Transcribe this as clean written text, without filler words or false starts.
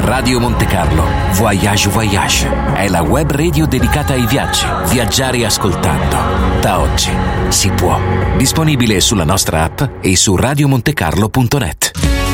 Radio Monte Carlo Voyage Voyage è la web radio dedicata ai viaggi. Viaggiare ascoltando. Da oggi si può. Disponibile sulla nostra app e su radiomontecarlo.net.